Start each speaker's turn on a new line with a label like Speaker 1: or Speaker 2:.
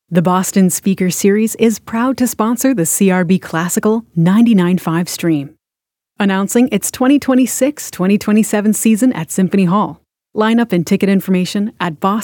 Speaker 1: The Boston Speaker Series is proud to sponsor the CRB Classical 99.5 stream. Announcing its 2026-2027 season at Symphony Hall. Lineup and ticket information at boston